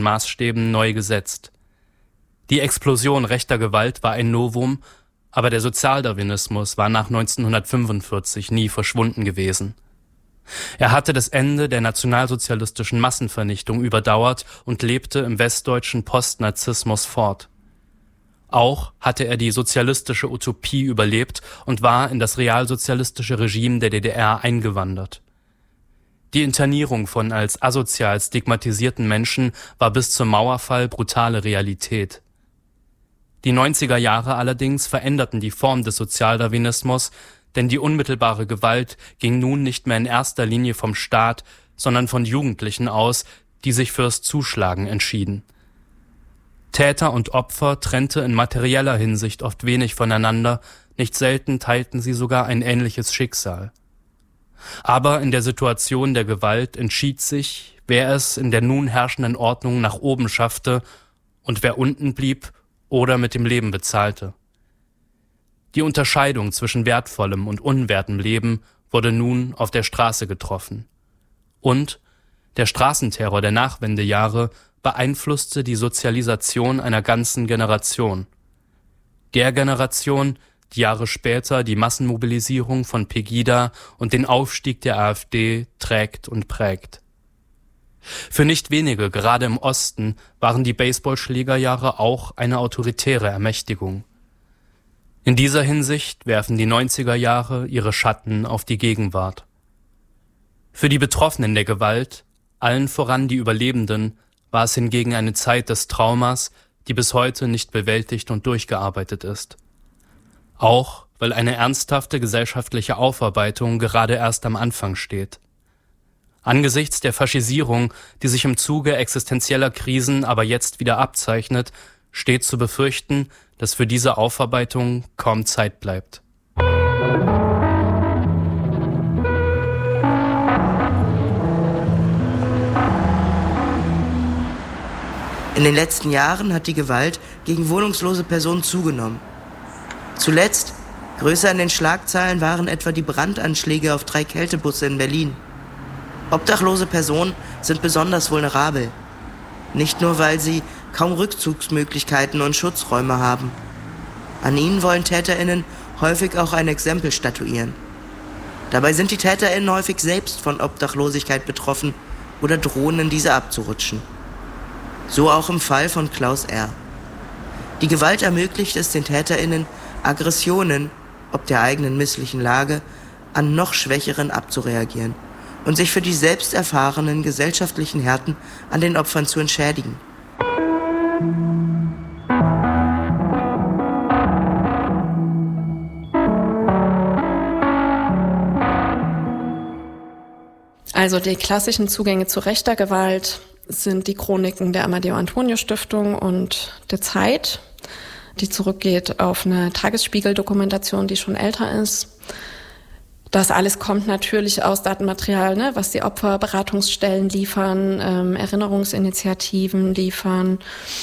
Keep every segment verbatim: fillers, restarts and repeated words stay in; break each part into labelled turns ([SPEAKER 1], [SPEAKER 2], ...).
[SPEAKER 1] Maßstäben neu gesetzt. Die Explosion rechter Gewalt war ein Novum, aber der Sozialdarwinismus war nach neunzehnhundertfünfundvierzig nie verschwunden gewesen. Er hatte das Ende der nationalsozialistischen Massenvernichtung überdauert und lebte im westdeutschen Postnarzissmus fort. Auch hatte er die sozialistische Utopie überlebt und war in das realsozialistische Regime der D D R eingewandert. Die Internierung von als asozial stigmatisierten Menschen war bis zum Mauerfall brutale Realität. Die neunziger Jahre allerdings veränderten die Form des Sozialdarwinismus, denn die unmittelbare Gewalt ging nun nicht mehr in erster Linie vom Staat, sondern von Jugendlichen aus, die sich fürs Zuschlagen entschieden. Täter und Opfer trennte in materieller Hinsicht oft wenig voneinander, nicht selten teilten sie sogar ein ähnliches Schicksal. Aber in der Situation der Gewalt entschied sich, wer es in der nun herrschenden Ordnung nach oben schaffte und wer unten blieb oder mit dem Leben bezahlte. Die Unterscheidung zwischen wertvollem und unwertem Leben wurde nun auf der Straße getroffen. Und der Straßenterror der Nachwendejahre beeinflusste die Sozialisation einer ganzen Generation. Der Generation, die Jahre später die Massenmobilisierung von Pegida und den Aufstieg der AfD trägt und prägt. Für nicht wenige, gerade im Osten, waren die Baseballschlägerjahre auch eine autoritäre Ermächtigung. In dieser Hinsicht werfen die neunziger Jahre ihre Schatten auf die Gegenwart. Für die Betroffenen der Gewalt, allen voran die Überlebenden, war es hingegen eine Zeit des Traumas, die bis heute nicht bewältigt und durchgearbeitet ist. Auch weil eine ernsthafte gesellschaftliche Aufarbeitung gerade erst am Anfang steht. Angesichts der Faschisierung, die sich im Zuge existenzieller Krisen aber jetzt wieder abzeichnet, steht zu befürchten, dass für diese Aufarbeitung kaum Zeit bleibt.
[SPEAKER 2] In den letzten Jahren hat die Gewalt gegen wohnungslose Personen zugenommen. Zuletzt, größer in den Schlagzeilen, waren etwa die Brandanschläge auf drei Kältebusse in Berlin. Obdachlose Personen sind besonders vulnerabel. Nicht nur, weil sie kaum Rückzugsmöglichkeiten und Schutzräume haben. An ihnen wollen TäterInnen häufig auch ein Exempel statuieren. Dabei sind die TäterInnen häufig selbst von Obdachlosigkeit betroffen oder drohen, in diese abzurutschen. So auch im Fall von Klaus R. Die Gewalt ermöglicht es den TäterInnen, Aggressionen, ob der eigenen misslichen Lage, an noch Schwächeren abzureagieren und sich für die selbst erfahrenen gesellschaftlichen Härten an den Opfern zu entschädigen.
[SPEAKER 3] Also die klassischen Zugänge zu rechter Gewalt sind die Chroniken der Amadeo-Antonio-Stiftung und der Zeit, die zurückgeht auf eine Tagesspiegel-Dokumentation, die schon älter ist. Das alles kommt natürlich aus Datenmaterial, ne, was die Opferberatungsstellen liefern, ähm, Erinnerungsinitiativen liefern.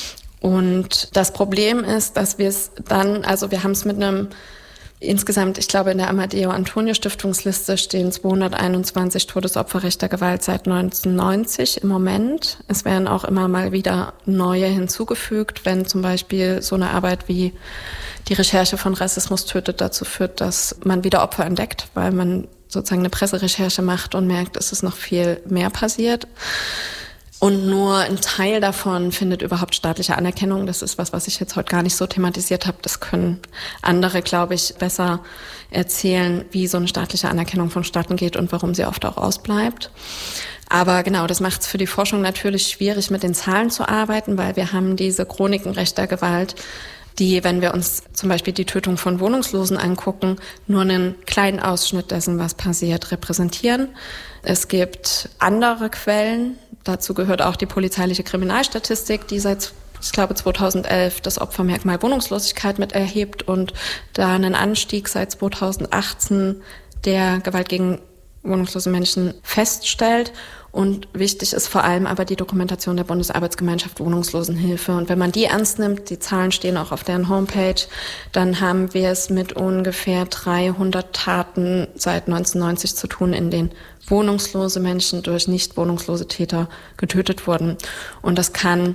[SPEAKER 3] Und das Problem ist, dass wir es dann, also wir haben es mit einem insgesamt, ich glaube, in der Amadeo-Antonio-Stiftungsliste stehen zweihunderteinundzwanzig Todesopfer rechter Gewalt seit neunzehnhundertneunzig im Moment. Es werden auch immer mal wieder neue hinzugefügt, wenn zum Beispiel so eine Arbeit wie die Recherche von Rassismus tötet dazu führt, dass man wieder Opfer entdeckt, weil man sozusagen eine Presserecherche macht und merkt, es ist noch viel mehr passiert. Und nur ein Teil davon findet überhaupt staatliche Anerkennung. Das ist was, was ich jetzt heute gar nicht so thematisiert habe. Das können andere, glaube ich, besser erzählen, wie so eine staatliche Anerkennung vonstatten geht und warum sie oft auch ausbleibt. Aber genau, das macht es für die Forschung natürlich schwierig, mit den Zahlen zu arbeiten, weil wir haben diese Chroniken rechter Gewalt, die, wenn wir uns zum Beispiel die Tötung von Wohnungslosen angucken, nur einen kleinen Ausschnitt dessen, was passiert, repräsentieren. Es gibt andere Quellen. Dazu gehört auch die polizeiliche Kriminalstatistik, die seit, ich glaube, zweitausendelf das Opfermerkmal Wohnungslosigkeit mit erhebt und da einen Anstieg seit zweitausendachtzehn der Gewalt gegen wohnungslose Menschen feststellt. Und wichtig ist vor allem aber die Dokumentation der Bundesarbeitsgemeinschaft Wohnungslosenhilfe. Und wenn man die ernst nimmt, die Zahlen stehen auch auf deren Homepage, dann haben wir es mit ungefähr dreihundert Taten seit neunzehnhundertneunzig zu tun, in denen wohnungslose Menschen durch nicht wohnungslose Täter getötet wurden. Und das kann